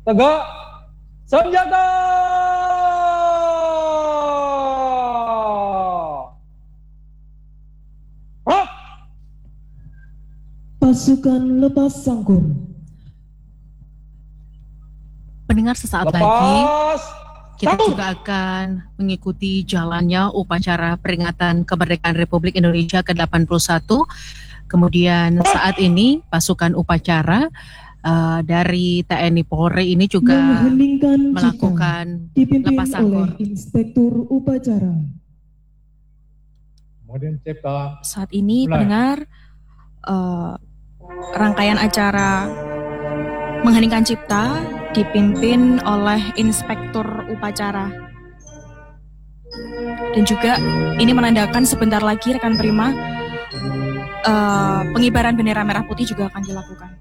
Tegak senjata. Hop. Pasukan lepas sangkur. Pendengar, sesaat lagi kita juga akan mengikuti jalannya upacara peringatan kemerdekaan Republik Indonesia ke-81. Kemudian saat ini pasukan upacara dari TNI Polri ini juga melakukan lepas sangkur. Inspektur upacara. Saat ini pendengar, rangkaian acara mengheningkan cipta dipimpin oleh Inspektur upacara. Dan juga ini menandakan sebentar lagi rekan Prima, pengibaran bendera merah putih juga akan dilakukan.